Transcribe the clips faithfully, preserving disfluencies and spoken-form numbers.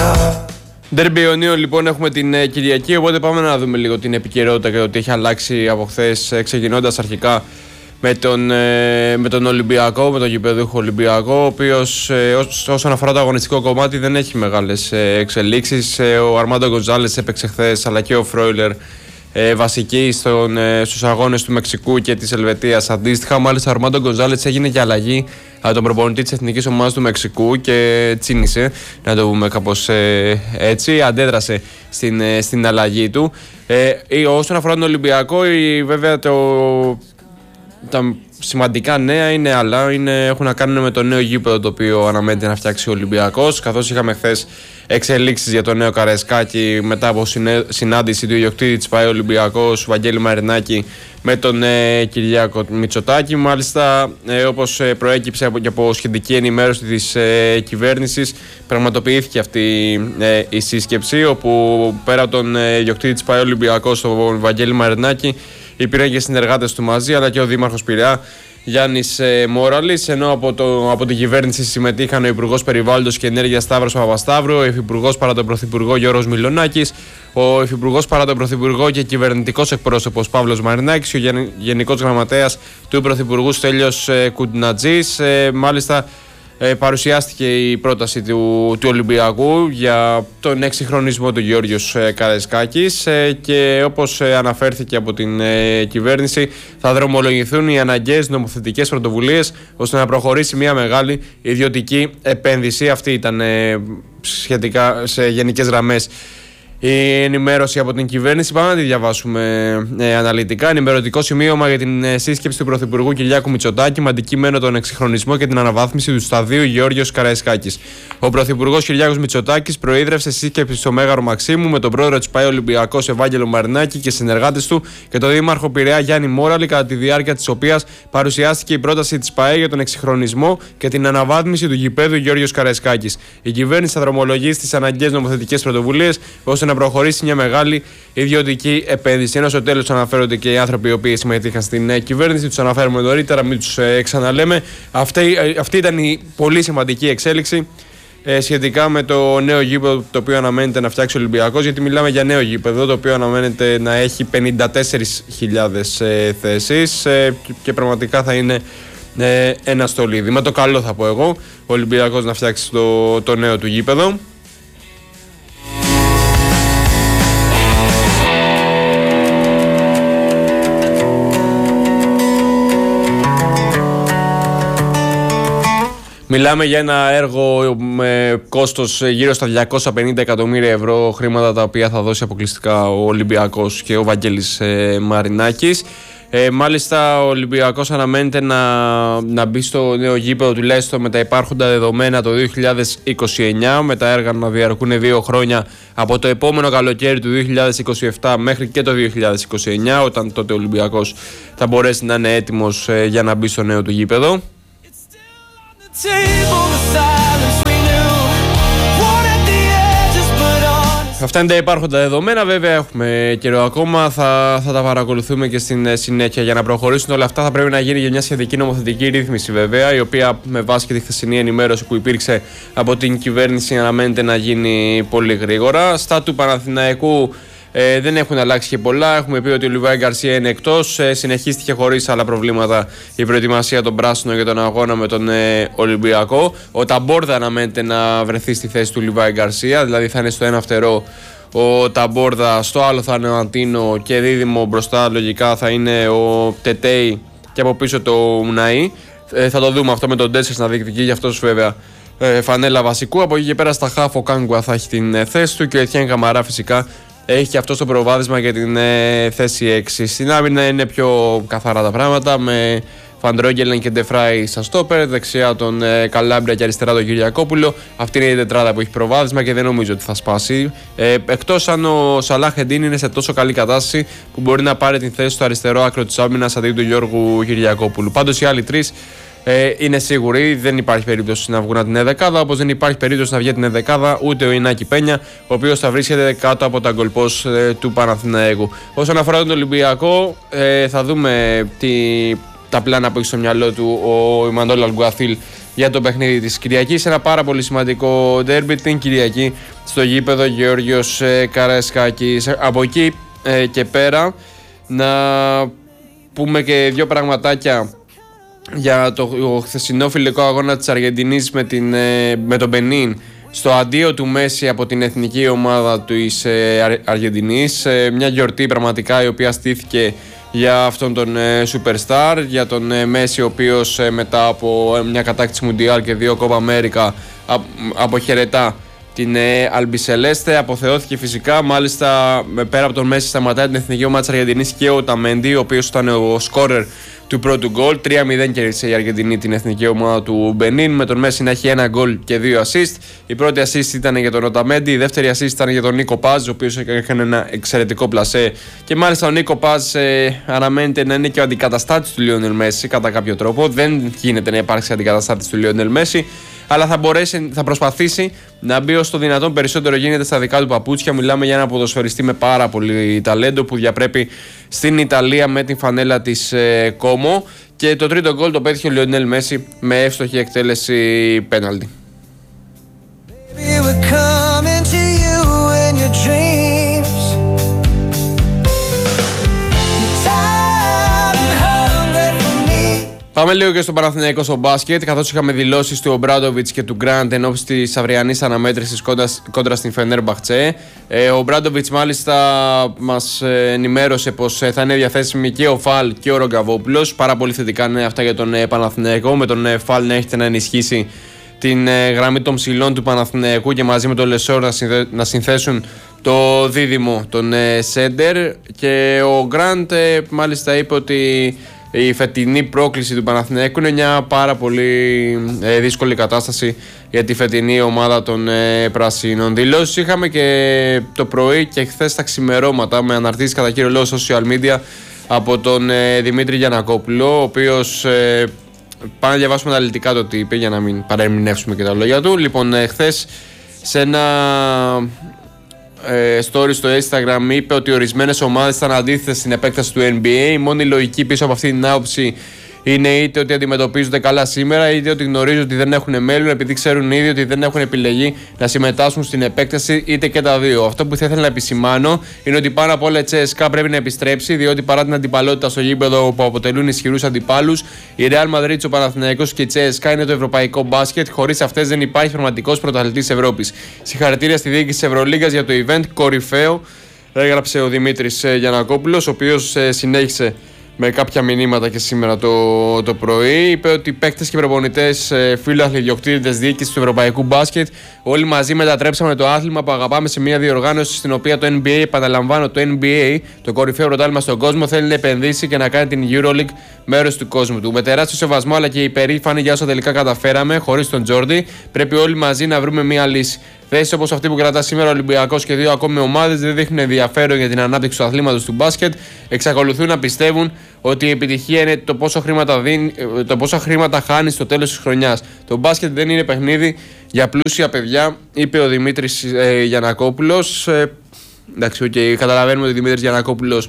Ντέρμπι Ιωνίων λοιπόν έχουμε την ε, Κυριακή, οπότε πάμε να δούμε λίγο την επικαιρότητα και το τι έχει αλλάξει από χθες, ε, ξεκινώντας αρχικά με τον, ε, με τον Ολυμπιακό, με τον γηπεδούχο Ολυμπιακό, ο οποίος ε, ως, όσον αφορά το αγωνιστικό κομμάτι δεν έχει μεγάλες ε, εξελίξεις. Ε, ο Αρμάντο Γκονζάλες έπαιξε χθες, αλλά και ο Φρόιλερ ε, βασική στον, ε, στους αγώνες του Μεξικού και της Ελβετίας αντίστοιχα. Μάλιστα ο Αρμάντο Γκονζάλες έγινε και αλλαγή από τον προπονητή της Εθνικής Ομάδας του Μεξικού και τσίνησε, να το πούμε κάπως ε, έτσι, αντέδρασε στην, ε, στην αλλαγή του. Ε, όσον αφορά τον Ολυμπιακό, η, βέβαια το, τα σημαντικά νέα είναι άλλα, είναι, έχουν να κάνουν με το νέο γήπεδο το οποίο αναμένεται να φτιάξει ο Ολυμπιακός, καθώς είχαμε χθες εξελίξεις για το νέο Καραϊσκάκη μετά από συνάντηση του ιδιοκτήτη της ΠΑΕ Ολυμπιακός Βαγγέλη Μαρινάκη με τον ε, Κυριάκο Μητσοτάκη. Μάλιστα, ε, όπως ε, προέκυψε από, και από σχετική ενημέρωση της ε, κυβέρνησης, πραγματοποιήθηκε αυτή ε, η σύσκεψη, όπου πέρα από τον ε, ιδιοκτήτη της ΠΑΕ Ολυμπιακός, τον Βαγγέλη Μαρινάκη, υπήρχαν και συνεργάτες του μαζί, αλλά και ο Δήμαρχος Πειραιά Γιάννης ε, Μόραλης, ενώ από, το, από την κυβέρνηση συμμετείχαν ο Υπουργός Περιβάλλοντος και Ενέργειας Σταύρος Παπασταύρου, ο Υφυπουργός παρά τον Πρωθυπουργό Γιώργος Μιλονάκης, ο Υφυπουργός παρά τον Πρωθυπουργό και κυβερνητικός εκπρόσωπος Παύλος Μαρινάκης, ο Γενικός Γραμματέας του Πρωθυπουργού Στέλιος ε, Κουντνατζής. Ε, μάλιστα, Ε, παρουσιάστηκε η πρόταση του, του Ολυμπιακού για τον εξυγχρονισμό του Γεώργιος ε, Καραϊσκάκης ε, και όπως ε, αναφέρθηκε από την ε, κυβέρνηση, θα δρομολογηθούν οι αναγκαίες νομοθετικές πρωτοβουλίες ώστε να προχωρήσει μια μεγάλη ιδιωτική επένδυση. Αυτή ήταν ε, σχετικά σε γενικές γραμμές η ενημέρωση από την κυβέρνηση. Πάμε να τη διαβάσουμε ε, αναλυτικά. Ενημερωτικό σημείωμα για την ε, σύσκεψη του Πρωθυπουργού Κυριάκου Μητσοτάκη με αντικείμενο τον εξυγχρονισμό και την αναβάθμιση του σταδίου Γεώργιος Καραϊσκάκης. Ο Πρωθυπουργός Κυριάκος Μητσοτάκης προείδρευσε σύσκεψη στο Μέγαρο Μαξίμου με τον πρόεδρο της ΠΑΕ Ολυμπιακός Ευάγγελο Μαρινάκη και συνεργάτες του και τον Δήμαρχο Πειραιά Γιάννη Μόραλη, κατά τη διάρκεια της οποίας παρουσιάστηκε η πρόταση της ΠΑΕ για τον εξυγχρονισμό και την αναβάθμιση του γηπέδου Γεώργιος Καραϊσκάκης. Η κυβέρνηση θα δρομολογήσει τις αναγκαίες νομοθετικές πρωτοβουλίες ώστε να προχωρήσει μια μεγάλη ιδιωτική επένδυση. Ενώ στο τέλος αναφέρονται και οι άνθρωποι οι οποίοι συμμετείχαν στην ε, κυβέρνηση, τους αναφέρουμε νωρίτερα, μην τους ε, ξαναλέμε. Αυτή, ε, αυτή ήταν η πολύ σημαντική εξέλιξη ε, σχετικά με το νέο γήπεδο το οποίο αναμένεται να φτιάξει ο Ολυμπιακός, γιατί μιλάμε για νέο γήπεδο το οποίο αναμένεται να έχει πενήντα τέσσερις χιλιάδες ε, θέσεις ε, και, και πραγματικά θα είναι ε, ένα στολίδι. Με το καλό, θα πω εγώ, ο Ολυμπιακός να φτιάξει το, το νέο του γήπεδο. Μιλάμε για ένα έργο με κόστος γύρω στα διακόσια πενήντα εκατομμύρια ευρώ, χρήματα τα οποία θα δώσει αποκλειστικά ο Ολυμπιακός και ο Βαγγέλης ε, Μαρινάκης. Ε, μάλιστα ο Ολυμπιακός αναμένεται να, να μπει στο νέο γήπεδο τουλάχιστον με τα υπάρχοντα δεδομένα το δύο χιλιάδες είκοσι εννιά, με τα έργα να διαρκούν δύο χρόνια από το επόμενο καλοκαίρι του δύο χιλιάδες είκοσι επτά μέχρι και το δύο χιλιάδες είκοσι εννιά, όταν τότε ο Ολυμπιακός θα μπορέσει να είναι έτοιμος ε, για να μπει στο νέο του γήπεδο. Αυτά είναι τα υπάρχοντα δεδομένα. Βέβαια, έχουμε καιρό ακόμα. Θα, θα τα παρακολουθούμε και στην συνέχεια. Για να προχωρήσουν όλα αυτά, θα πρέπει να γίνει για μια σχετική νομοθετική ρύθμιση, βέβαια, η οποία με βάση και τη χθεσινή ενημέρωση που υπήρξε από την κυβέρνηση αναμένεται να γίνει πολύ γρήγορα. Στα του Παναθηναϊκού Ε, δεν έχουν αλλάξει και πολλά. Έχουμε πει ότι ο Λιβάη Γκαρσία είναι εκτός. Ε, συνεχίστηκε χωρίς άλλα προβλήματα η προετοιμασία των πράσινων για τον αγώνα με τον ε, Ολυμπιακό. Ο Ταμπόρδα αναμένεται να βρεθεί στη θέση του Λιβάη Γκαρσία, δηλαδή θα είναι στο ένα φτερό ο Ταμπόρδα, στο άλλο θα είναι ο Αντίνο και δίδυμο μπροστά λογικά θα είναι ο Τετέι και από πίσω το Ουναή. Ε, θα το δούμε αυτό με τον Ντέσσερς να διεκδικεί, γι' αυτός βέβαια ε, φανέλα βασικού. Από εκεί και πέρα στα χάφο Κάγκουα θα έχει την ε, θέση του και ο Ετιέν Καμαρά φυσικά έχει και αυτό το προβάδισμα για την ε, θέση έξι. Στην άμυνα είναι πιο καθαρά τα πράγματα, με Φαντρόγγελεν και Ντεφράι στα στόπερ, δεξιά τον ε, Καλάμπρια και αριστερά τον Κυριακόπουλο. Αυτή είναι η τετράδα που έχει προβάδισμα και δεν νομίζω ότι θα σπάσει. Ε, εκτός αν ο Σαλάχ Εντίν είναι σε τόσο καλή κατάσταση που μπορεί να πάρει την θέση στο αριστερό άκρο της άμυνας αντί του Γιώργου Κυριακόπουλου. Πάντως οι άλλοι τρεις Ε, είναι σίγουροι, δεν υπάρχει περίπτωση να βγουν από την ενδεκάδα, όπως δεν υπάρχει περίπτωση να βγει την ενδεκάδα ούτε ο Ινάκη Πένια, ο οποίος θα βρίσκεται κάτω από τα γκολπός ε, του Παναθηναϊκού. Όσον αφορά τον Ολυμπιακό, ε, θα δούμε τι, τα πλάνα που έχει στο μυαλό του ο Ιμαντόλ Αλγκουαθίλ για το παιχνίδι της Κυριακής. Ένα πάρα πολύ σημαντικό ντέρμπι την Κυριακή στο γήπεδο Γεώργιος Καραϊσκάκης. Από εκεί ε, και πέρα να πούμε και δύο πραγματάκια για το χθεσινό φιλικό αγώνα της Αργεντινής με, την, ε, με τον Μπενίν. Στο αντίο του Μέση από την εθνική ομάδα της ε, Αργεντινής, ε, μια γιορτή πραγματικά η οποία στήθηκε για αυτόν τον ε, Superstar, για τον ε, Μέση, ο οποίος ε, μετά από ε, μια κατάκτηση Μουντιάλ και δύο Κόπα Αμέρικα α, αποχαιρετά την ε, Αλμπισελέστε, αποθεώθηκε φυσικά. Μάλιστα, πέρα από τον Μέση, σταματάει την εθνική ομάδα της Αργεντινής και ο Ταμέντι, ο οποίος ήταν ο σκόρερ του πρώτου γκολ. τρία μηδέν κέρδισε η Αργεντινή την εθνική ομάδα του Μπενίν, με τον Μέση να έχει ένα γκολ και δύο assist. Η πρώτη assist ήταν για τον Οταμέντι, η δεύτερη assist ήταν για τον Νίκο Πάζ, ο οποίος έκανε ένα εξαιρετικό πλασέ. Και μάλιστα ο Νίκο Πάζ ε, αναμένεται να είναι και ο αντικαταστάτης του Λιόνελ Μέση κατά κάποιο τρόπο. Δεν γίνεται να υπάρξει αντικαταστάτης του Λιόνελ Μέση, αλλά θα, μπορέσει, θα προσπαθήσει να μπει όσο το δυνατόν περισσότερο γίνεται στα δικά του παπούτσια. Μιλάμε για ένα ποδοσφαιριστή με πάρα πολύ ταλέντο που διαπρέπει στην Ιταλία με την φανέλα της ε, Κόμο. Και το τρίτο γκολ το πέτυχε ο Λιονέλ Μέση με εύστοχη εκτέλεση πέναλτι. Πάμε λίγο και στο Παναθηναϊκό στο μπάσκετ, καθώς είχαμε δηλώσεις του Ομπράντοβιτς και του Γκραντ εν ώψη της αυριανής αναμέτρησης κόντρα, κόντρα στην Φενέρμπαχτσε. Ε, ο Ομπράντοβιτς μάλιστα μας ενημέρωσε πως θα είναι διαθέσιμοι και ο Φαλ και ο Ρογκαβόπουλος. Πάρα πολύ θετικά είναι αυτά για τον Παναθηναϊκό, με τον Φαλ να έχετε να ενισχύσει την γραμμή των ψηλών του Παναθηναϊκού και μαζί με τον Λεσόρ να, συνδέ, να συνθέσουν το δίδυμο των Σέντερ. Και ο Γκραντ μάλιστα είπε ότι η φετινή πρόκληση του Παναθηναϊκού είναι μια πάρα πολύ ε, δύσκολη κατάσταση για τη φετινή ομάδα των ε, Πρασίνων. Δηλώσεις είχαμε και το πρωί και χθες τα ξημερώματα με αναρτήσεις κατά κύριο λόγο social media από τον ε, Δημήτρη Γιαννακόπουλο, ο οποίος ε, πάμε να διαβάσουμε αναλυτικά το τι είπε για να μην παρεμηνεύσουμε και τα λόγια του. Λοιπόν, ε, χθες σε ένα ε, story στο Instagram είπε ότι ορισμένες ομάδες ήταν αντίθετες στην επέκταση του N B A. Η μόνη λογική πίσω από αυτή την άποψη είναι είτε ότι αντιμετωπίζονται καλά σήμερα, είτε ότι γνωρίζουν ότι δεν έχουν μέλλον, επειδή ξέρουν ήδη ότι δεν έχουν επιλεγεί να συμμετάσχουν στην επέκταση, είτε και τα δύο. Αυτό που θα ήθελα να επισημάνω είναι ότι πάνω απ' όλα η Τσέσκα πρέπει να επιστρέψει, διότι παρά την αντιπαλότητα στο γήπεδο που αποτελούν ισχυρούς αντιπάλους, η Real Madrid, ο Παναθηναϊκός και η Τσέσκα είναι το ευρωπαϊκό μπάσκετ. Χωρίς αυτές δεν υπάρχει πραγματικός πρωταθλητής Ευρώπης. Συγχαρητήρια στη διοίκηση της Ευρωλίγκας για το event κορυφαίο, έγραψε ο Δημήτρης Γιαννακόπουλος, ο οποίος συνέχισε με κάποια μηνύματα και σήμερα το, το πρωί. Είπε ότι οι παίκτες και προπονητές, φίλοι ιδιοκτήτες, διοίκηση του ευρωπαϊκού μπάσκετ, όλοι μαζί μετατρέψαμε το άθλημα που αγαπάμε σε μια διοργάνωση στην οποία το N B A, επαναλαμβάνω, το N B A, το κορυφαίο πρωτάθλημα στον κόσμο, θέλει να επενδύσει και να κάνει την EuroLeague μέρος του κόσμου του. Με τεράστιο σεβασμό αλλά και υπερήφανοι για όσα τελικά καταφέραμε, χωρίς τον Τζόρντι, πρέπει όλοι μαζί να βρούμε μια λύση. Θέσεις όπως αυτή που κρατά σήμερα ο Ολυμπιακός και δύο ακόμη ομάδες δεν δείχνουν ενδιαφέρον για την ανάπτυξη του αθλήματος του μπάσκετ. Εξακολουθούν να πιστεύουν ότι η επιτυχία είναι το πόσο χρήματα, δίνει, το πόσο χρήματα χάνει στο τέλος της χρονιάς. Το μπάσκετ δεν είναι παιχνίδι για πλούσια παιδιά, είπε ο Δημήτρης ε, Γιαννακόπουλος. Ε, εντάξει, okay, καταλαβαίνουμε ότι ο Δημήτρης Γιαννακόπουλος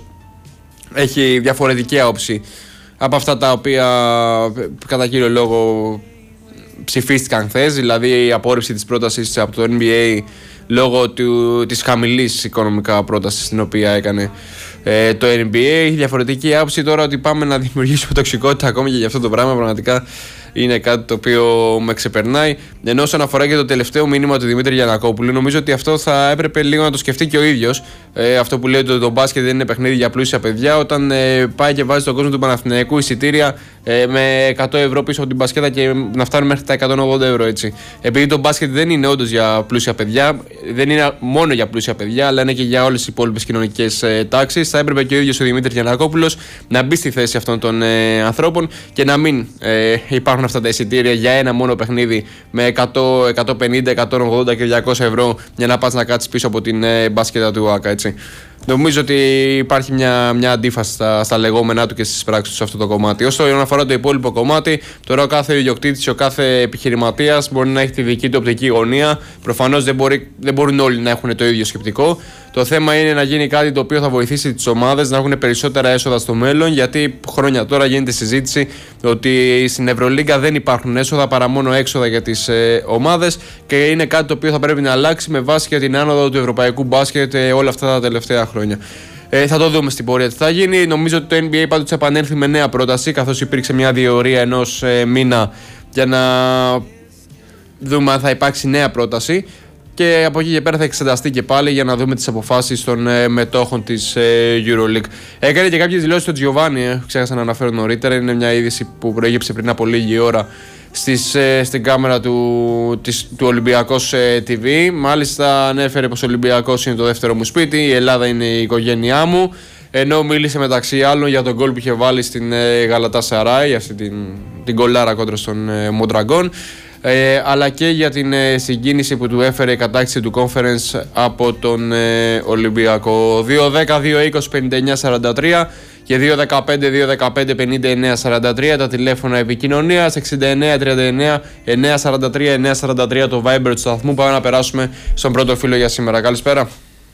έχει διαφορετική άποψη από αυτά τα οποία κατά κύριο λόγο ψηφίστηκαν χθες, δηλαδή η απόρριψη της πρότασης από το N B A λόγω του, της χαμηλής οικονομικά πρότασης την οποία έκανε ε, το N B A. Έχει διαφορετική άποψη τώρα ότι πάμε να δημιουργήσουμε τοξικότητα ακόμη και για αυτό το πράγμα. Πραγματικά είναι κάτι το οποίο με ξεπερνάει. Ενώ όσον αφορά και το τελευταίο μήνυμα του Δημήτρη Γιαννακόπουλου, νομίζω ότι αυτό θα έπρεπε λίγο να το σκεφτεί και ο ίδιος. Ε, αυτό που λέει ότι το μπάσκετ δεν είναι παιχνίδι για πλούσια παιδιά, όταν ε, πάει και βάζει στον κόσμο του Παναθηναϊκού εισιτήρια ε, με εκατό ευρώ πίσω από την μπασκέτα και να φτάνουν μέχρι τα εκατόν ογδόντα ευρώ. Έτσι. Επειδή το μπάσκετ δεν είναι όντως για πλούσια παιδιά, δεν είναι μόνο για πλούσια παιδιά, αλλά είναι και για όλες τις υπόλοιπες κοινωνικές ε, τάξεις, θα έπρεπε και ο ίδιος ο Δημήτρης Γιαννακόπουλος να μπει στη θέση αυτών των ε, ανθρώπων και να μην ε, υπάρχουν αυτά τα εισιτήρια για ένα μόνο παιχνίδι με εκατό, εκατόν πενήντα, εκατόν ογδόντα και διακόσια ευρώ για να πας να κάτσεις πίσω από την ε, μπασκέτα του ΟΑΚΑ, έτσι. Νομίζω ότι υπάρχει μια, μια αντίφαση στα, στα λεγόμενά του και στις πράξεις του σε αυτό το κομμάτι. Όσον αφορά το υπόλοιπο κομμάτι, τώρα ο κάθε ιδιοκτήτης, ο κάθε επιχειρηματίας μπορεί να έχει τη δική του οπτική γωνία. Προφανώς δεν, μπορεί, δεν μπορούν όλοι να έχουν το ίδιο σκεπτικό. Το θέμα είναι να γίνει κάτι το οποίο θα βοηθήσει τις ομάδες να έχουν περισσότερα έσοδα στο μέλλον, γιατί χρόνια τώρα γίνεται συζήτηση ότι στην Ευρωλίγκα δεν υπάρχουν έσοδα παρά μόνο έξοδα για τις ε, ομάδες, και είναι κάτι το οποίο θα πρέπει να αλλάξει με βάση και την άνοδο του ευρωπαϊκού μπάσκετ ε, όλα αυτά τα τελευταία χρόνια. Ε, θα το δούμε στην πορεία τι θα γίνει. Νομίζω ότι το N B A πάντως επανέλθει με νέα πρόταση, καθώς υπήρξε μια διορία ενός ε, μήνα για να δούμε αν θα υπάρξει νέα πρόταση. Και από εκεί και πέρα θα εξεταστεί και πάλι για να δούμε τις αποφάσεις των ε, μετόχων της ε, EuroLeague. Έκανε και κάποιες δηλώσεις του Giovanni, ε, ξέχασα να αναφέρω νωρίτερα. Είναι μια είδηση που προέγυψε πριν από λίγη ώρα στις, ε, στην κάμερα του, της, του Ολυμπιακός ε, τι βι. Μάλιστα ανέφερε πως ο Ολυμπιακός είναι το δεύτερο μου σπίτι, η Ελλάδα είναι η οικογένειά μου. Ενώ μίλησε μεταξύ άλλων για τον γκολ που είχε βάλει στην ε, Γαλατασαράι, αυτή την, την γκολάρα κόντρα στον ε, Μοντραγκόν. Ε, αλλά και για την ε, συγκίνηση που του έφερε η κατάκτηση του conference από τον ε, Ολυμπιακό. Δύο δέκα δύο είκοσι πενήντα εννιά σαράντα τρία και δύο δεκαπέντε δύο δεκαπέντε πενήντα εννιά σαράντα τρία τα τηλέφωνα επικοινωνίας, εξήντα εννιά τριάντα εννιά εννιά σαράντα τρία εννιά σαράντα τρία το Viber του σταθμού. Πάμε να περάσουμε στον πρώτο φίλο για σήμερα. Καλησπέρα.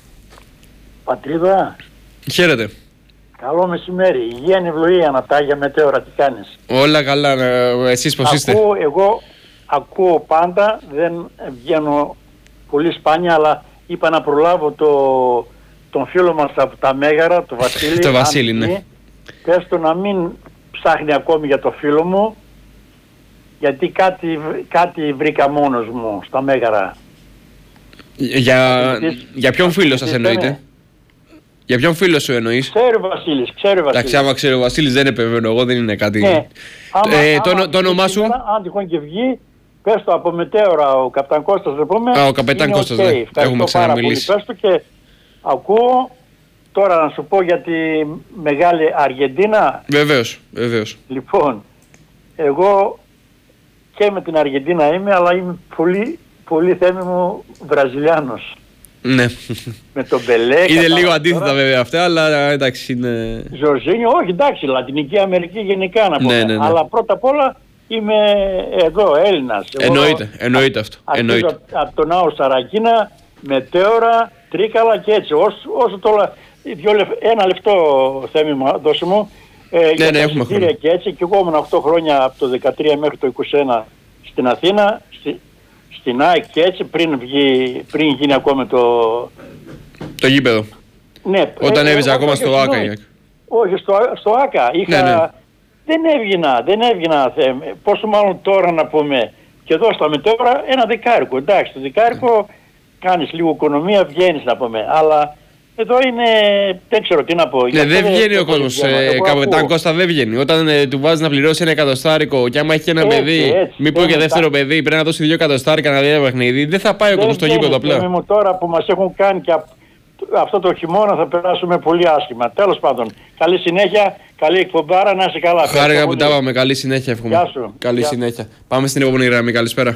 Πατρίδα. Χαίρετε. Καλό μεσημέρι. Υγεία, ευλογία, Ανατάγια, μετέωρα, τι κάνεις? Όλα καλά. Εσείς πώς είστε? Ακούω, εγώ ακούω πάντα, δεν βγαίνω πολύ σπάνια, αλλά είπα να προλάβω το, τον φίλο μας από τα Μέγαρα, το Βασίλη. Το Βασίλη, ναι. Πες το να μην ψάχνει ακόμη για το φίλο μου, γιατί κάτι, κάτι βρήκα μόνος μου στα Μέγαρα. Για, για ποιον φίλο σας εννοείτε? Για ποιον φίλο σου εννοείς? Ξέρει ο Βασίλης, ξέρει ο Βασίλης. Εντάξει, άμα ξέρει ο Βασίλης δεν επεμβαίνω εγώ, δεν είναι κάτι. Ναι. Άμα, ε, άμα, το, το όνομά σου? Αν τυχόν και βγει, πες το από μετέωρα ο Καπτάν Κώστας, δεν πούμε. Α, ο Καπετάν Κώστας, okay. Ναι. Έχουμε ξαναμιλήσει. Πες το και ακούω. Τώρα να σου πω για τη μεγάλη Αργεντίνα. Βεβαίως, βεβαίως. Λοιπόν, εγώ και με την Αργεντίνα είμαι, αλλά είμαι πολύ, πολύ θέμη μου Βραζιλιάνος. Ναι. Με τον Μπελέ. Είναι λίγο αντίθετα τώρα, βέβαια αυτά, αλλά εντάξει είναι... Ζορζίνιο, όχι εντάξει, Λατινική Αμερική γενικά να πούμε. Ναι, ναι, ναι. Αλλά πρώτα απ' όλα είμαι εδώ Έλληνας. Εννοείται, εννοείται αυτό. Αρχίζω από τον Άο Σαρακίνα, Μετέωρα, Τρίκαλα και έτσι. Όσο, όσο τώρα, δυο, ένα λεπτό Θέμη μου, δώσε μου. Ε, ναι, για ναι, έχουμε χρόνο. Και έτσι, και εγώ ήμουν οκτώ χρόνια από το δεκατρία μέχρι το είκοσι ένα στην Αθήνα, στη, στην ΑΕΚ και έτσι, πριν, βγει, πριν γίνει ακόμα το... Το γήπεδο. Ναι, όταν ε, έβγαινε ε, ακόμα στο ΆΚΑ. Όχι, στο, στο ΆΚΑ. Είχα... Ναι, ναι. Δεν έβγαινα, δεν έβγαινα, πόσο μάλλον τώρα να πούμε, και εδώ στα Μετέωρα ένα δεκάρικο. Εντάξει, το δεκάρικο κάνεις λίγο οικονομία, βγαίνεις να πούμε, αλλά εδώ είναι, δεν ξέρω τι να πω. Ναι, δεν βγαίνει ο κόσμος, ε, Καπετάν Κώστα, δεν βγαίνει. Όταν ε, του βάζει να πληρώσει ένα εκατοστάρικο και άμα έχει και ένα έτσι, παιδί, έτσι, μη πω και δεύτερο τα... παιδί, πρέπει να δώσει δύο εκατοστάρικα να δει ένα παιχνίδι, δεν θα πάει ο κόσμος στο γήπεδο απλά. Δεν μου τώρα που μας έχουν κάνει και αυτό το χειμώνα θα περάσουμε πολύ άσχημα. Τέλος πάντων, καλή συνέχεια, καλή εκπομπάρα, να είσαι καλά. Χάρηκα που τα είπαμε, καλή συνέχεια εύχομαι. Γεια σου. Καλή Γεια. συνέχεια. Πάμε στην επόμενη γραμμή, καλησπέρα.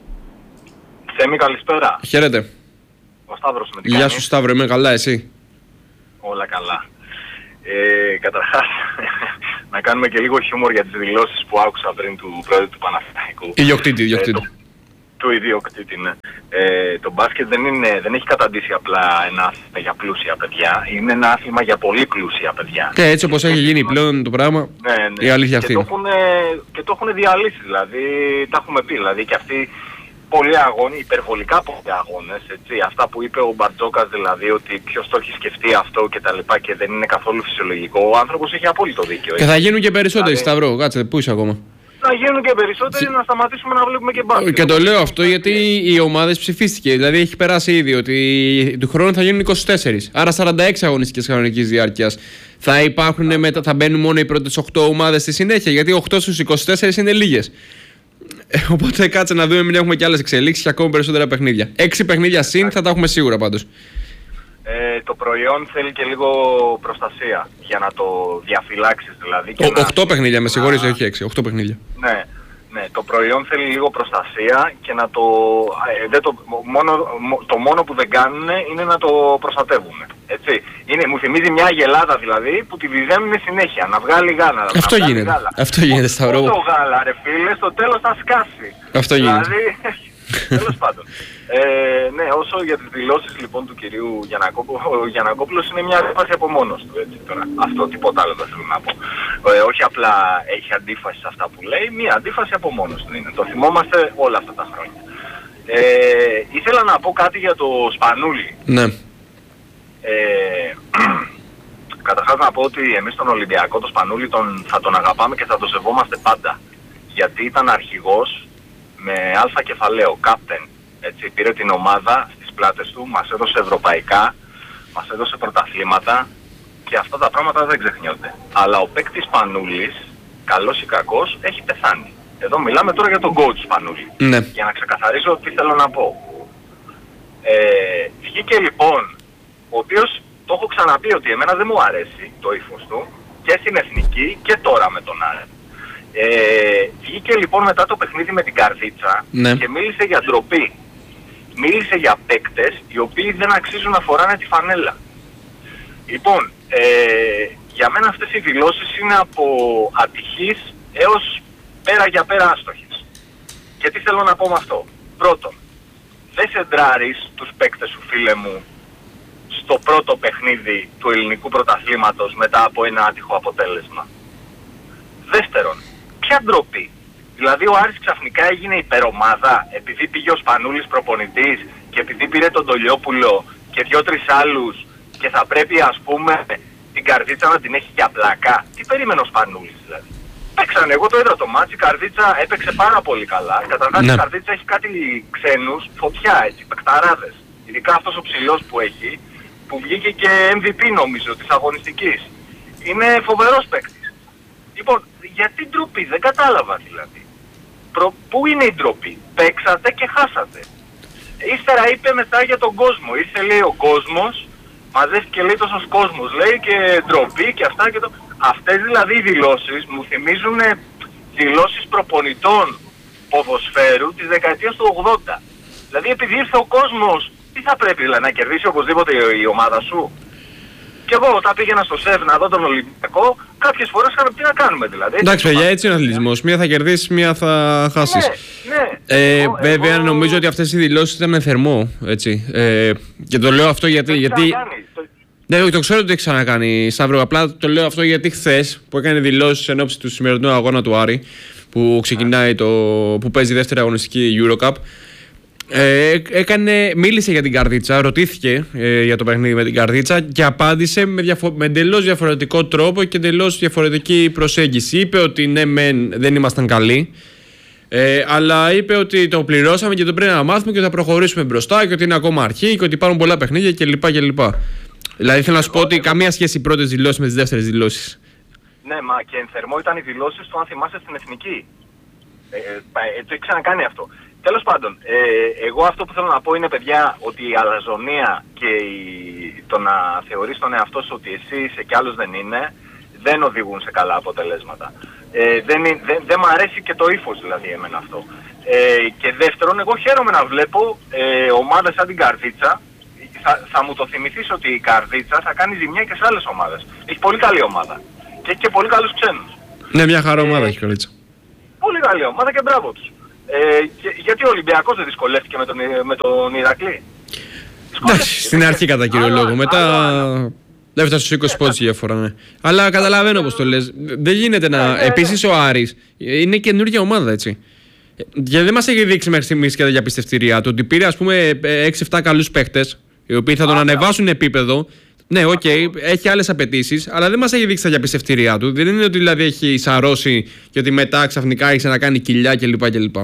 Θέμη, καλησπέρα. Χαίρετε. Ο Σταύρος με την Γεια σου Σταύρο, είμαι καλά, εσύ? Όλα καλά. Ε, καταρχάς, να κάνουμε και λίγο χιούμορ για τις δηλώσεις που άκουσα πριν του πρόεδρου του Παναθηναϊκού. Ιδιοκτήτη, ιδιοκτήτη. Ε, του ιδιοκτήτη, ναι. Ε, το μπάσκετ δεν, είναι, δεν έχει καταντήσει απλά ένα άθλημα για πλούσια παιδιά. Είναι ένα άθλημα για πολύ πλούσια παιδιά. Και έτσι όπως έχει γίνει πλέον το πράγμα, ναι, ναι. η αλήθεια και αυτή. Το έχουν, και το έχουν διαλύσει, δηλαδή, τα έχουμε πει. Δηλαδή, και αυτοί πολλοί αγώνες, υπερβολικά πολλοί αγώνες, έτσι. Αυτά που είπε ο Μπαρτζόκας, δηλαδή, ότι ποιος το έχει σκεφτεί αυτό και τα λοιπά και δεν είναι καθόλου φυσιολογικό. Ο άνθρωπος έχει απόλυτο δίκιο. Και θα γίνουν και περισσότεροι, δηλαδή, Σταυρό. Κάτσε, πού είσαι ακόμα? να γίνουν και περισσότεροι, να σταματήσουμε να βλέπουμε και μπάσκετ. Και το λέω αυτό γιατί οι ομάδες ψηφίστηκε. Δηλαδή έχει περάσει ήδη ότι του χρόνου θα γίνουν είκοσι τέσσερα. Άρα σαράντα έξι αγωνιστικές κανονικής διάρκειας. Θα υπάρχουν μετά, θα μπαίνουν μόνο οι πρώτες οκτώ ομάδες στη συνέχεια. Γιατί οκτώ στους είκοσι τέσσερα είναι λίγες. Οπότε κάτσε να δούμε, μην έχουμε και άλλες εξελίξεις και ακόμα περισσότερα παιχνίδια. έξι παιχνίδια συν θα τα έχουμε σίγουρα πάντως. Ε, το προϊόν θέλει και λίγο προστασία για να το διαφυλάξεις δηλαδή. Και Ο, να... οκτώ παιχνίδια, με συγχωρείς, όχι έξι, οκτώ παιχνίδια. Ναι, ναι, το προϊόν θέλει λίγο προστασία και να το... Ε, δεν το, μόνο, το μόνο που δεν κάνουν είναι να το προστατεύουν. Έτσι. Είναι, μου θυμίζει μια αγελάδα δηλαδή που τη βυζένουν συνέχεια, να βγάλει γάλα. Αυτό να γίνεται, γάλα. αυτό γίνεται Σταυρό. Το γάλα ρε φίλε, στο τέλος θα σκάσει. Αυτό γίνεται. Δηλαδή, τέλος πάντων. Ε, ναι, όσο για τις δηλώσεις λοιπόν του κυρίου Γιαννακόπουλου, ο Γιαννακόπουλος είναι μια αντίφαση από μόνος του, έτσι τώρα. Αυτό, τίποτα άλλο δεν θέλω να πω. Ε, όχι απλά έχει αντίφαση σε αυτά που λέει, μια αντίφαση από μόνος του είναι. Το θυμόμαστε όλα αυτά τα χρόνια. Ε, ήθελα να πω κάτι για το Σπανούλη. Ναι. Ε, καταρχάς να πω ότι εμείς τον Ολυμπιακό, τον Σπανούλη, τον, θα τον αγαπάμε και θα τον σεβόμαστε πάντα. Γιατί ήταν αρχηγός με αλφα κεφαλαίο, captain. Έτσι, πήρε την ομάδα στις πλάτες του, μας έδωσε ευρωπαϊκά, μας έδωσε πρωταθλήματα και αυτά τα πράγματα δεν ξεχνιόνται. Αλλά ο παίκτης Σπανούλης, καλός ή κακός, έχει πεθάνει. Εδώ μιλάμε τώρα για τον coach Σπανούλη. Ναι. Για να ξεκαθαρίσω τι θέλω να πω. Ε, βγήκε λοιπόν, ο οποίος το έχω ξαναπεί ότι εμένα δεν μου αρέσει το ύφος του και στην Εθνική και τώρα με τον Άρη. Ε, βγήκε λοιπόν μετά το παιχνίδι με την Καρδίτσα, ναι, και μίλησε για ντροπή. Μίλησε για παίκτες οι οποίοι δεν αξίζουν να φοράνε τη φανέλα. Λοιπόν, ε, για μένα αυτές οι δηλώσεις είναι από ατυχής έως πέρα για πέρα άστοχες. Και τι θέλω να πω με αυτό. Πρώτον, δεν σεντράρεις τους παίκτες σου, φίλε μου, στο πρώτο παιχνίδι του ελληνικού πρωταθλήματος μετά από ένα άτυχο αποτέλεσμα. Δεύτερον, ποια ντροπή. Δηλαδή ο Άρης ξαφνικά έγινε υπερομάδα επειδή πήγε ο Σπανούλης προπονητής και επειδή πήρε τον Τολιόπουλο και δυο-τρεις άλλους και θα πρέπει ας πούμε την Καρδίτσα να την έχει για πλάκα. Τι περίμενε ο Σπανούλης δηλαδή. Παίξανε, εγώ το είδα το μάτσι, η Καρδίτσα έπαιξε πάρα πολύ καλά. Καταρχάς ναι, η Καρδίτσα έχει κάτι ξένους, φωτιά έτσι, παικταράδες. Ειδικά αυτός ο ψηλός που έχει, που βγήκε και εμ βι πι νομίζω της αγωνιστικής. Είναι φοβερός παίκτης. Λοιπόν, γιατί ντροπή, δεν κατάλαβα δηλαδή. Προ, πού είναι η ντροπή, παίξατε και χάσατε. Ύστερα είπε μετά για τον κόσμο, ήρθε λέει ο κόσμος, μαζεύτηκε λέει τόσος κόσμος, λέει και ντροπή και αυτά και το... Αυτές δηλαδή οι δηλώσεις μου θυμίζουν δηλώσεις προπονητών ποδοσφαίρου της δεκαετίας του ογδόντα. Δηλαδή επειδή ήρθε ο κόσμος, τι θα πρέπει δηλαδή, να κερδίσει οπωσδήποτε η ομάδα σου. Και εγώ όταν πήγαινα στο ΣΕΒ να δω τον Ολυμπιακό, κάποιες φορές είχαμε τι να κάνουμε δηλαδή. Εντάξει παιδιά, έτσι είναι ο αθλητισμός. Μία θα κερδίσεις, μία θα χάσεις. Ναι, ναι. Ε, εγώ, βέβαια εγώ... νομίζω ότι αυτές οι δηλώσεις ήταν με θερμό, έτσι. Ε, και το λέω αυτό γιατί... γιατί... Ναι, το ξέρω ότι το έχει ξανακάνει, Σταύρο. Απλά το λέω αυτό γιατί χθες που έκανε δηλώσεις εν ώψη του σημερινού αγώνα του Άρη, που ξεκινάει το... που παίζει δεύτερη αγωνιστική EuroCup. Ε, έκανε, μίλησε για την Καρδίτσα, ρωτήθηκε ε, για το παιχνίδι με την Καρδίτσα και απάντησε με, διαφο- με εντελώς διαφορετικό τρόπο και εντελώς διαφορετική προσέγγιση. Είπε ότι ναι, μεν δεν ήμασταν καλοί, ε, αλλά είπε ότι το πληρώσαμε και το πρέπει να μάθουμε και θα προχωρήσουμε μπροστά και ότι είναι ακόμα αρχή και ότι υπάρχουν πολλά παιχνίδια κλπ. κλπ. Δηλαδή θέλω να σου πω ότι καμία σχέση οι πρώτες δηλώσεις με τις δεύτερες δηλώσεις. Ναι, μα και εν θερμό ήταν οι δηλώσεις του, αν θυμάσαι, στην Εθνική. Ε, ε, το έχει ξανακάνει αυτό. Τέλος πάντων, ε, εγώ αυτό που θέλω να πω είναι, παιδιά, ότι η αλαζονία και η, το να θεωρείς τον εαυτό σου ότι εσύ είσαι κι άλλος δεν είναι, δεν οδηγούν σε καλά αποτελέσματα. Ε, δεν, δεν, δεν μ' αρέσει και το ύφος δηλαδή εμένα αυτό. Ε, και δεύτερον, εγώ χαίρομαι να βλέπω ε, ομάδες σαν την Καρδίτσα. Θα, θα μου το θυμηθείς ότι η Καρδίτσα θα κάνει ζημιά και σε άλλες ομάδες. Έχει πολύ καλή ομάδα. Και έχει και πολύ καλούς ξένους. Ναι, μια χαρά ομάδα ε, έχει η Καρδίτσα. Πολύ καλή ομάδα και μπράβο τους. Ε, και, γιατί ο Ολυμπιακός δεν δυσκολεύτηκε με τον, με τον Ηρακλή. Εντάξει, στην αρχή κατά κύριο λόγο. άλλο, Μετά άλλο. δεν έφτασε στους είκοσι πόντους η διαφορά, ναι. Αλλά καταλαβαίνω πώς το λες. Δεν γίνεται να... Ναι, ναι, Επίσης ο Άρης είναι καινούργια ομάδα, έτσι. Γιατί δεν μας έχει δείξει μέχρι στιγμής και τα διαπιστευτηριά του ότι πήρε ας πούμε έξι εφτά καλούς παίχτες οι οποίοι θα τον ανεβάσουν επίπεδο. Ναι, οκ, okay, έχει άλλες απαιτήσεις, αλλά δεν μας έχει δείξει τα διαπιστευτηριά του. Δεν είναι ότι δηλαδή έχει σαρώσει και ότι μετά ξαφνικά έχει να κάνει κοιλιά κλπ. κλπ.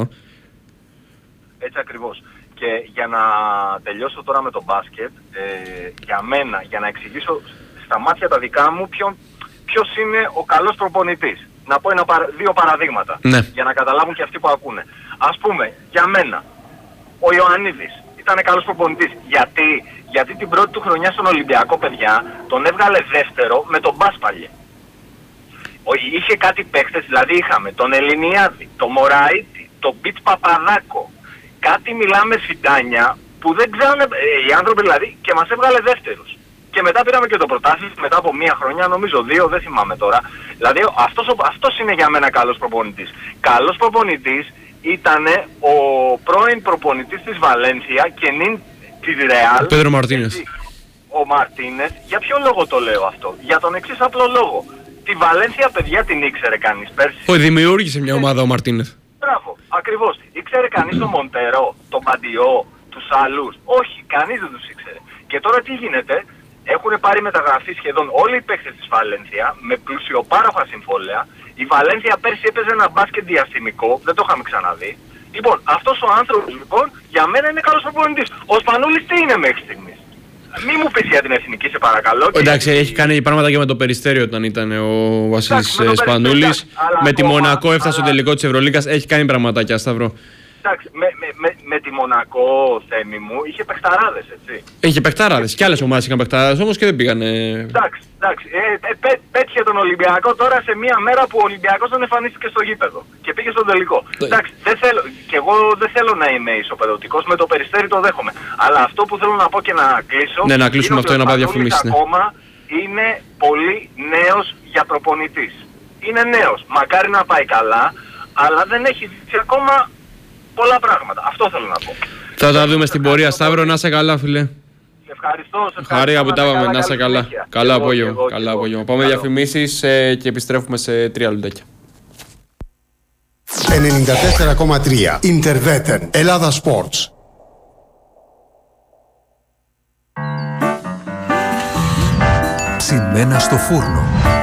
Έτσι ακριβώς. Και για να τελειώσω τώρα με το μπάσκετ, ε, για μένα, για να εξηγήσω στα μάτια τα δικά μου ποιον, ποιος είναι ο καλός προπονητής. Να πω ένα, δύο παραδείγματα, ναι, για να καταλάβουν και αυτοί που ακούνε. Ας πούμε, για μένα, ο Ιωαννίδης ήταν καλός προπονητής. Γιατί, γιατί την πρώτη του χρονιά στον Ολυμπιακό, παιδιά, τον έβγαλε δεύτερο με τον Μπάσπαλιε. Είχε κάτι παίχτες, δηλαδή είχαμε τον Ελληνιάδη, τον Μωραΐτη, τον Μπιτ Παπαδάκο. Κάτι μιλάμε φιντάνια που δεν ξέρουν ε, οι άνθρωποι δηλαδή και μας έβγαλε δεύτερους. Και μετά πήραμε και το πρωτάθλημα μετά από μία χρονιά, νομίζω δύο, δεν θυμάμαι τώρα. Δηλαδή αυτός, αυτός είναι για μένα καλός προπονητής. Καλός προπονητής ήταν ο πρώην προπονητής της Βαλένθια και νυν της Ρεάλ. Ο Πέντρο Μαρτίνες. Ο Μαρτίνες. Για ποιο λόγο το λέω αυτό? Για τον εξής απλό λόγο. Τη Βαλένθια, παιδιά, την ήξερε κανείς πέρσι? Όχι, δημιούργησε μια ομάδα ο Μαρτίνες. Μπράβο, ακριβώς. Ήξερε κανείς τον Μοντερό, τον Παντιό, τους άλλους? Όχι, κανείς δεν τους ήξερε. Και τώρα τι γίνεται? Έχουν πάρει μεταγραφή σχεδόν όλοι οι παίκτες της Βαλένθια με πλουσιοπάροχα συμβόλαια. Η Βαλένθια πέρσι έπαιζε ένα μπάσκετ διαστημικό, δεν το είχαμε ξαναδεί. Λοιπόν, αυτός ο άνθρωπος λοιπόν για μένα είναι καλός προπονητής. Ο Σπανούλης τι είναι μέχρι στιγμής? Μη μου πεις για την εθνική, σε παρακαλώ. Εντάξει, έχει κάνει πράγματα και με το Περιστέριο όταν ήταν ο Βασίλης Σπανούλης. Με τη Μονακό έφτασε στο τελικό της Ευρωλίγκας. Έχει κάνει πραγματάκια, Σταύρο. Εντάξει, με, με, με, με τη Μονακό, Θέμη μου, είχε παιχταράδες, έτσι. Είχε παιχταράδες. Κι άλλες ομάδες είχαν παιχταράδες όμως και δεν πήγανε. Εντάξει, εντάξει. Ε, ε, πέ, πέτυχε τον Ολυμπιακό τώρα σε μια μέρα που ο Ολυμπιακός δεν εμφανίστηκε στο γήπεδο και πήγε στον τελικό. Ναι. Εντάξει, δεν θέλω, και εγώ δεν θέλω να είμαι ισοπεδωτικός, με το Περιστέρι το δέχομαι. Αλλά αυτό που θέλω να πω και να κλείσω. Ναι, να κλείσουμε αυτό για να πάει διαφημίσεις. Ναι. Ακόμα είναι πολύ νέος για προπονητής. Είναι νέος. Μακάρι να πάει καλά, αλλά δεν έχει δείξει ακόμα πολλά πράγματα. Αυτό θέλω να πω. Θα τα δούμε στην πορεία, Σταύρο. Να είσαι καλά, φίλε. Σε ευχαριστώ. Σε Χαρία που τα είπαμε. Να είσαι καλά. Καλά απόγευμα. Καλά απόγευμα. Πάμε διαφημίσεις ε, και επιστρέφουμε σε τρία λουντάκια. ενενήντα τέσσερα κόμμα τρία Interveten Ελλάδα Sports. Ψημένα στο φούρνο.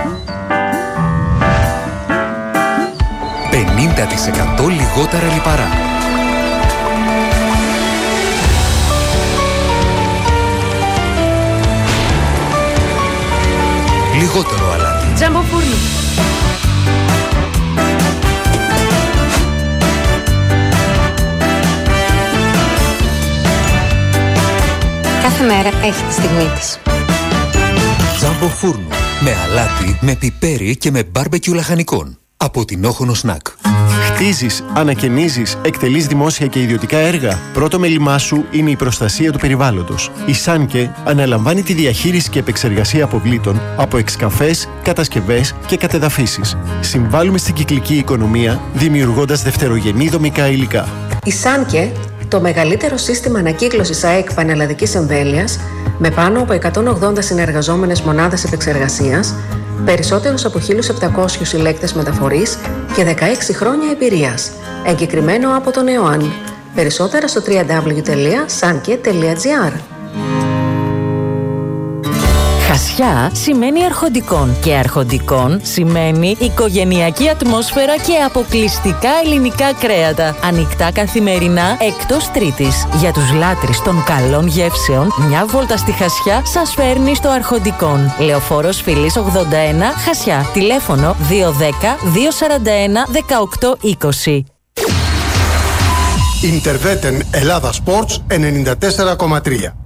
πενήντα τοις εκατό λιγότερα λιπαρά. Λιγότερο αλάτι. Τζάμπο φούρνο. Κάθε μέρα έχει τη στιγμή της. Τζάμπο φούρνο. Με αλάτι, με πιπέρι και με μπάρμπεκιου λαχανικών. Από την Όχονο Σνακ. Χτίζεις, ανακαινίζεις, εκτελείς δημόσια και ιδιωτικά έργα. Πρώτο μέλημά σου είναι η προστασία του περιβάλλοντος. Η Σάνκε αναλαμβάνει τη διαχείριση και επεξεργασία αποβλήτων από εξκαφές, κατασκευές και κατεδαφίσεις. Συμβάλλουμε στην κυκλική οικονομία, δημιουργώντας δευτερογενή δομικά υλικά. Η Σάνκε, το μεγαλύτερο σύστημα ανακύκλωσης ΑΕΚ πανελλαδικής εμβέλειας, με πάνω από εκατόν ογδόντα συνεργαζόμενες μονάδες επεξεργασίας, περισσότερους από χίλιους επτακόσιους συλλέκτες μεταφορής και δεκαέξι χρόνια εμπειρίας. Εγκεκριμένο από τον ΕΟΑΝ. Περισσότερα στο double-u double-u double-u τελεία sanke τελεία gr. Χασιά σημαίνει αρχοντικών και αρχοντικών σημαίνει οικογενειακή ατμόσφαιρα και αποκλειστικά ελληνικά κρέατα. Ανοιχτά καθημερινά εκτός Τρίτης. Για τους λάτρεις των καλών γεύσεων, μια βόλτα στη Χασιά σας φέρνει στο Αρχοντικών. Λεωφόρος Φιλής ογδόντα ένα, Χασιά. Τηλέφωνο δύο ένα μηδέν δύο τέσσερα ένα δεκαοκτώ είκοσι. Interveten Ελλάδα Sports ενενήντα τέσσερα κόμμα τρία.